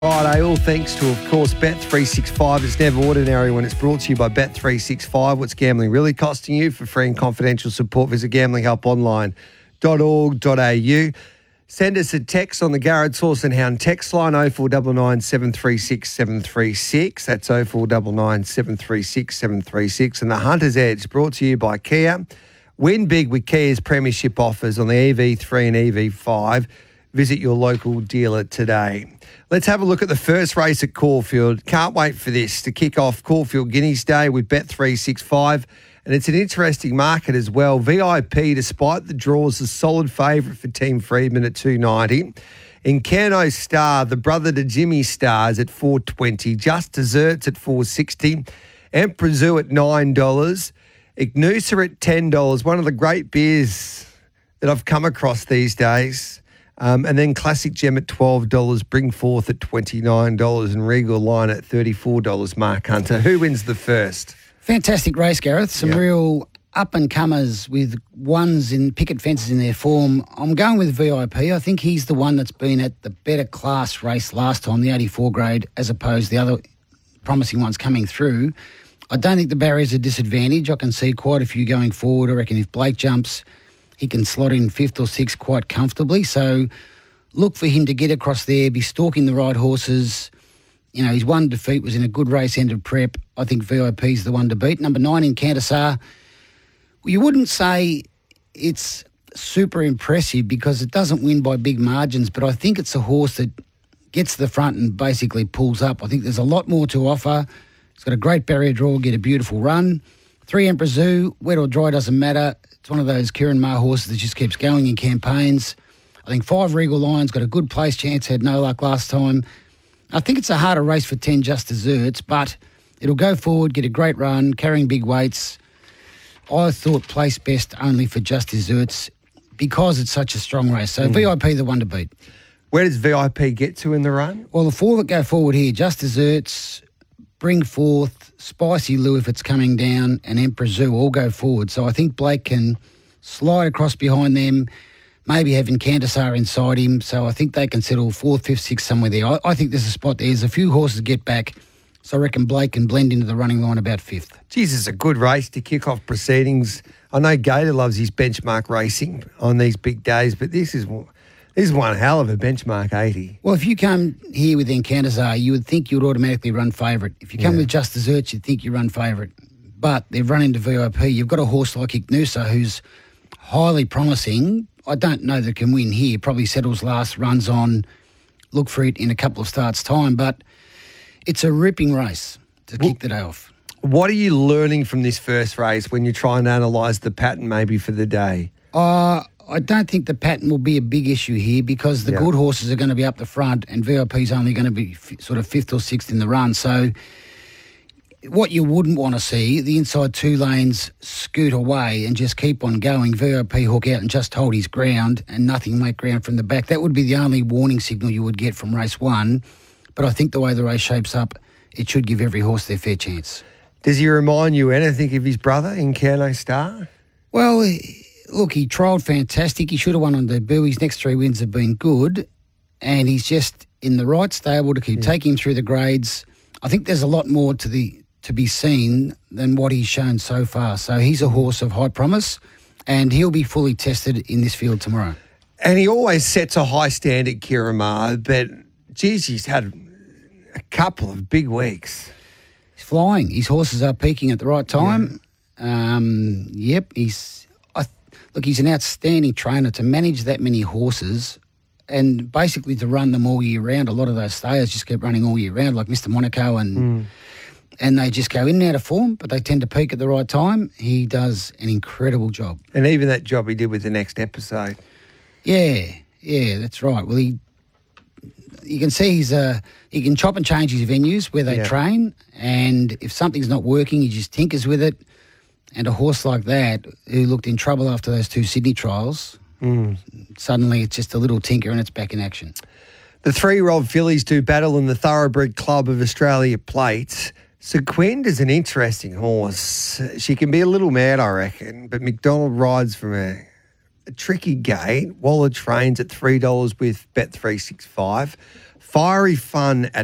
Friday, all thanks to, of course, Bet365. It's never ordinary when it's brought to you by Bet365. What's gambling really costing you? For free and confidential support, visit gamblinghelponline.org.au. Send us a text on the Garrett Horse and Hound text line 0499 736 736. That's 0499 736 736. And the Hunter's Edge brought to you by Kia. Win big with Kia's premiership offers on the EV3 and EV5. Visit your local dealer today. Let's have a look at the first race at Caulfield. Can't wait for this to kick off Caulfield Guineas Day with Bet365. And it's an interesting market as well. VIP, despite the draws, a solid favourite for Team Freedman at $2.90. Incarno Star, the brother to Jimmy Stars at $4.20. Just Desserts at $4.60. Emperor Zoo at $9. Ignusa at $10. One of the great beers that I've come across these days. And then Classic Gem at $12, Bring Forth at $29 and Regal Line at $34, Mark Hunter. Who wins the first? Fantastic race, Gareth. Some real up-and-comers with ones in picket fences in their form. I'm going with VIP. I think he's the one that's been at the better class race last time, the 84 grade, as opposed to the other promising ones coming through. I don't think the barrier's a disadvantage. I can see quite a few going forward. I reckon if Blake jumps, he can slot in fifth or sixth quite comfortably. So look for him to get across there, be stalking the right horses. You know, his one defeat was in a good race end of prep. I think VIP's the one to beat. Number 9 in Cantassar. Well, you wouldn't say it's super impressive because it doesn't win by big margins, but I think it's a horse that gets to the front and basically pulls up. I think there's a lot more to offer. It's got a great barrier draw, get a beautiful run. 3 Emperor Zoo, wet or dry doesn't matter. It's one of those Kieran Maher horses that just keeps going in campaigns. I think 5 Regal Lions got a good place chance, had no luck last time. I think it's a harder race for 10 Just Desserts, but it'll go forward, get a great run, carrying big weights. I thought place best only for Just Desserts because it's such a strong race. So VIP the one to beat. Where does VIP get to in the run? Well, the 4 that go forward here, Just Desserts, Bring Forth, Spicy Lou if it's coming down, and Emperor Zoo all go forward. So I think Blake can slide across behind them, maybe having Cantassar inside him. So I think they can settle 4th, 5th, 6th somewhere there. I think there's a spot there. There's a few horses to get back. So I reckon Blake can blend into the running line about 5th. Jesus, a good race to kick off proceedings. I know Gator loves his benchmark racing on these big days, but this is one hell of a benchmark 80. Well, if you come here with Cantassar, you would think you'd automatically run favourite. If you come with Just Desserts, you'd think you run favourite. But they've run into VIP. You've got a horse like Ignusa who's highly promising. I don't know that can win here. Probably settles last, runs on, look for it in a couple of starts' time. But it's a ripping race to kick the day off. What are you learning from this first race when you try and analyse the pattern maybe for the day? I don't think the pattern will be a big issue here because the good horses are going to be up the front and VIP's only going to be sort of 5th or 6th in the run. So what you wouldn't want to see, the inside 2 lanes scoot away and just keep on going, VIP hook out and just hold his ground and nothing make ground from the back. That would be the only warning signal you would get from race 1. But I think the way the race shapes up, it should give every horse their fair chance. Does he remind you anything of his brother, Incarno Star? Well, look, he trialled fantastic. He should have won on debut. His next 3 wins have been good. And he's just in the right stable to keep taking him through the grades. I think there's a lot more to be seen than what he's shown so far. So he's a horse of high promise and he'll be fully tested in this field tomorrow. And he always sets a high standard, Kieran Maher, but geez, he's had a couple of big weeks. He's flying. His horses are peaking at the right time. He's an outstanding trainer to manage that many horses and basically to run them all year round. A lot of those stayers just keep running all year round, like Mr. Monaco, and they just go in and out of form, but they tend to peak at the right time. He does an incredible job. And even that job he did with the Next Episode. Yeah, that's right. Well, you can see he can chop and change his venues where they train, and if something's not working, he just tinkers with it. And a horse like that, who looked in trouble after those 2 Sydney trials, suddenly it's just a little tinker and it's back in action. The 3-year-old fillies do battle in the Thoroughbred Club of Australia Plate. Sequenda's an interesting horse. She can be a little mad, I reckon, but McDonald rides from a tricky gate. Waller trains at $3 with Bet365. fiery fun at